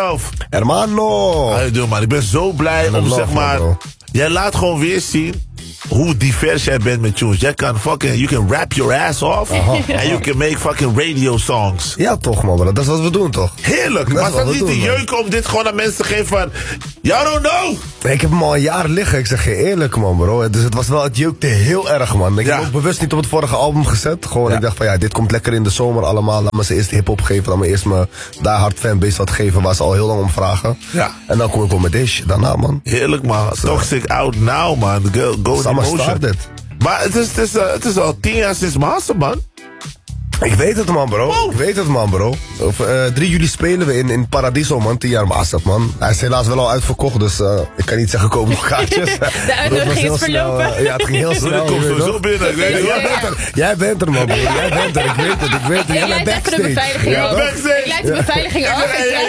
yourself. Hermano. How you doing, man? Ik ben zo blij om, zeg maar... Jij laat gewoon weer zien hoe divers jij bent met tunes. Jij kan you can rap your ass off. En you can make fucking radio songs. Ja toch, man, bro. Dat is wat we doen, toch? Heerlijk. Maar staat niet te jeuken om dit gewoon aan mensen te geven van... You don't know. Ik heb hem al een jaar liggen, ik zeg je eerlijk, man, bro. Dus het jeukte heel erg, man. Ik heb ook bewust niet op het vorige album gezet. Gewoon, ik dacht van, dit komt lekker in de zomer allemaal. Laat me ze eerst hip-hop geven. Laat me eerst mijn die hard fanbase wat geven waar ze al heel lang om vragen. Ja. En dan kom ik wel met deze shit daarna, man. Heerlijk, man. Toxic out now, man. Go in motion. Maar het is al 10 jaar sinds Master, man. Ik weet het, man, bro. Wow. Ik weet het, man, bro. 3 juli spelen we in Paradiso, man. 10 jaar Master, man. Hij is helaas wel al uitverkocht, dus ik kan niet zeggen, koop nog kaartjes. De uitnodiging is verlopen. Ja, het ging heel snel. Komt zo binnen. Jij bent er, man, bro. Jij bent er. Ik weet het. Jij bent even de beveiliging op. Ik leid de beveiliging af.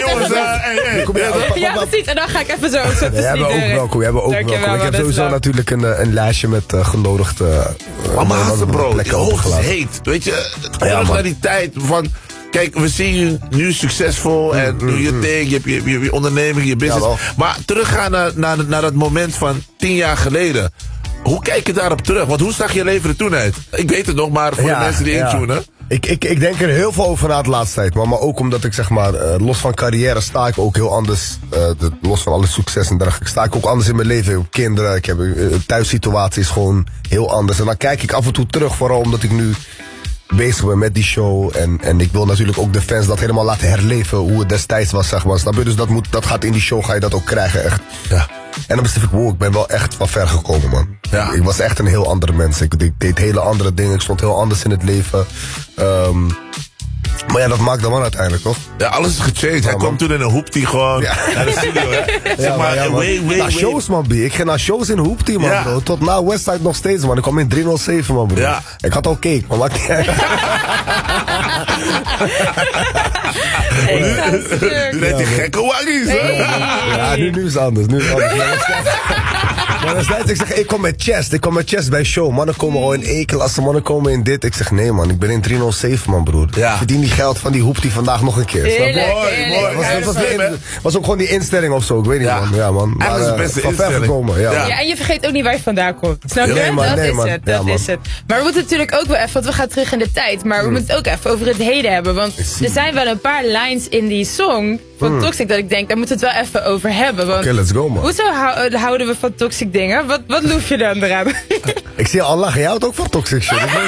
Ja, precies. En dan ga ik even zo. Jij bent ook welkom. Ik heb sowieso natuurlijk een lijstje met genodigde... Maar bro, die hoofd is heet. Weet je, naar die tijd van... Kijk, we zien je nu succesvol en doe je ding, je hebt je onderneming, je business. Ja, maar teruggaan naar dat moment van 10 jaar geleden. Hoe kijk je daarop terug? Want hoe zag je leven er toen uit? Ik weet het nog, maar voor de mensen die intunen. Ik denk er heel veel over na de laatste tijd. Maar ook omdat ik zeg maar, los van carrière sta ik ook heel anders. Los van alle succes en dergelijke. Sta ik ook anders in mijn leven. Ik heb kinderen, ik heb thuissituatie is gewoon heel anders. En dan kijk ik af en toe terug, vooral omdat ik nu bezig ben met die show. En ik wil natuurlijk ook de fans dat helemaal laten herleven hoe het destijds was, zeg maar. Snap je? Dus dat gaat in die show, ga je dat ook krijgen, echt. Ja. En dan besef ik, wow, ik ben wel echt van ver gekomen, man. Ja. Ik was echt een heel andere mens. Ik deed hele andere dingen. Ik stond heel anders in het leven. Maar ja, dat maakt de man uiteindelijk, toch? Ja, alles is gechanged. Hij kwam toen in een hoeptie gewoon naar de studio, hè? Zeg maar, naar shows, man, B. Ik ging naar shows in hoeptie, man, bro. Tot na Westside nog steeds, man. Ik kwam in 307, man, bro. Ja. Ik had al cake, maar maakt niet uit. Nu net die gekke waggies, hè? Ja, nu is het anders. Maar destijds, ik zeg, ik kom met chest bij show. Mannen komen al in E-klasse, mannen komen in dit. Ik zeg, nee, man, ik ben in 307, man, broer. Ja. Ik verdien die geld van die hoeptie vandaag nog een keer. Mooi. Was ook gewoon die instelling of zo, ik weet niet, man. Ja, man. Maar, dat is de beste van ver gekomen, ja, en je vergeet ook niet waar je vandaan komt. Snap je? Dat is het. Maar we moeten natuurlijk ook wel even, want we gaan terug in de tijd. Maar we moeten het ook even over het heden hebben. Want er zijn wel een paar lines in die song van Toxic dat ik denk, daar moeten we het wel even over hebben. Oké, let's go, man. Hoezo houden we van toxic dingen? Wat loef je dan eraan? Ik zie je al lachen. Jij houdt ook van toxic shit. Ik weet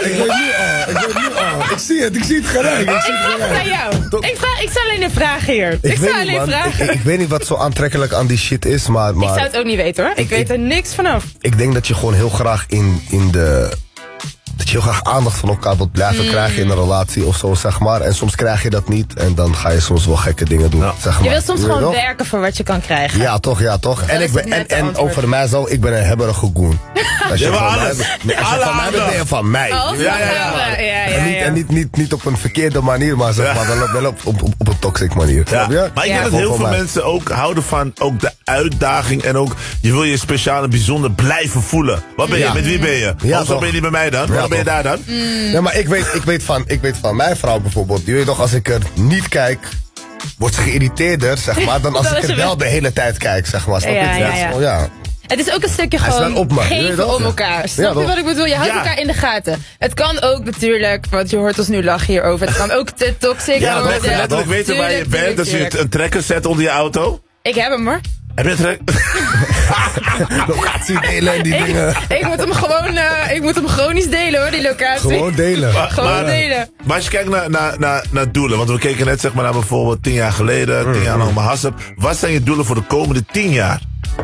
nu al. Ik zie het gelijk. Ik vraag het aan jou. Ik stel alleen een vraag hier. Ik weet niet wat zo aantrekkelijk aan die shit is, maar... Ik zou het ook niet weten, hoor. Ik weet er niks vanaf. Ik denk dat je gewoon heel graag in de... Dat je heel graag aandacht van elkaar wilt blijven krijgen in een relatie of zo, zeg maar. En soms krijg je dat niet en dan ga je soms wel gekke dingen doen, zeg maar. Je wil soms gewoon werken voor wat je kan krijgen. Ja, toch. En over mij zo, ik ben een hebberige goen. Als je van mij bent, ben je van mij. En niet op een verkeerde manier, maar zeg maar wel op een toxic manier. Ja. Maar ik denk dat heel veel mensen ook houden van ook de uitdaging en ook, je wil je speciaal en bijzonder blijven voelen. Wat ben je? Met wie ben je? Hoezo ben je niet bij mij dan? Waarom ben je daar dan? Ja, maar ik weet van mijn vrouw bijvoorbeeld. Die weet toch, als ik er niet kijk, wordt ze geïrriteerder, zeg maar, dan als ik er wel de hele tijd kijk, zeg maar. Snap je? Ja. Het is ook een stukje gewoon geven om elkaar. Snap je wat ik bedoel? Je houdt elkaar in de gaten. Het kan ook natuurlijk, want je hoort ons nu lachen hierover. Het kan ook te toxic worden. Ja, letterlijk weten waar je bent. Dat je een trekker zet onder je auto. Ik heb hem, hoor. Heb je het locatie delen en die dingen. Ik moet hem gewoon eens delen, hoor, die locatie. Gewoon delen. Delen. Maar als je kijkt naar doelen, want we keken net zeg maar naar bijvoorbeeld 10 jaar geleden, 10 jaar lang Mahassab. Wat zijn je doelen voor de komende 10 jaar?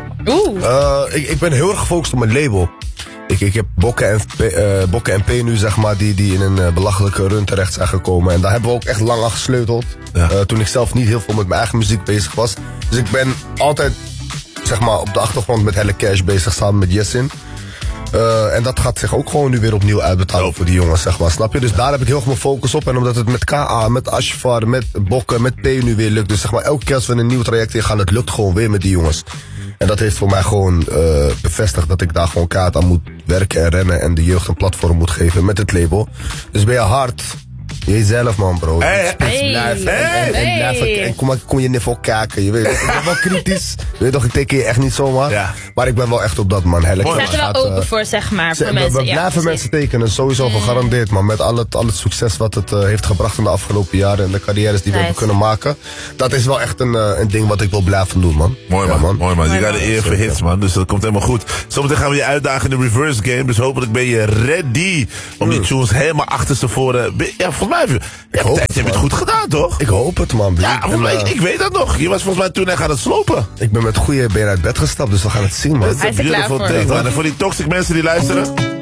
Ik ben heel erg gefocust op mijn label. Ik heb Bokke en P nu, zeg maar, die in een belachelijke run terecht zijn gekomen. En daar hebben we ook echt lang aan gesleuteld. Ja. Toen ik zelf niet heel veel met mijn eigen muziek bezig was. Dus ik ben altijd, zeg maar, op de achtergrond met Helle Cash bezig samen met Jessin. En dat gaat zich ook gewoon nu weer opnieuw uitbetalen voor die jongens, zeg maar. Snap je? Dus daar heb ik heel erg mijn focus op. En omdat het met KA, met Ashfar, met Bokke, met P nu weer lukt. Dus zeg maar, elke keer als we een nieuw traject ingaan, het lukt gewoon weer met die jongens. En dat heeft voor mij gewoon bevestigd dat ik daar gewoon kaart aan moet werken en rennen. En de jeugd een platform moet geven met het label. Dus ben je hard, Jezelf, man, bro. Blijf. En kom je niveau kijken. Je weet, ik ben wel kritisch. Je weet toch, ik teken je echt niet zomaar. Ja. Maar ik ben wel echt op dat, man. Ik sta er wel open voor, zeg maar. Voor mensen. We blijven mensen tekenen, sowieso gegarandeerd, man. Met al het succes wat het heeft gebracht in de afgelopen jaren. En de carrières die we hebben kunnen maken. Dat is wel echt een ding wat ik wil blijven doen, man. Mooi, man. Mooi, man. Je gaat de eer voor hits, man. Dus dat komt helemaal goed. Zometeen gaan we je uitdagen in de reverse game. Dus hopelijk ben je ready om die tunes helemaal achterstevoren. Ja, volgens mij heb je het goed gedaan, toch? Ik hoop het, man. Ja, ik weet dat nog. Je was volgens mij toen echt aan het slopen. Ik ben met goede benen uit bed gestapt, dus we gaan het zien, man. Hij is er klaar voor. En voor die toxic mensen die luisteren.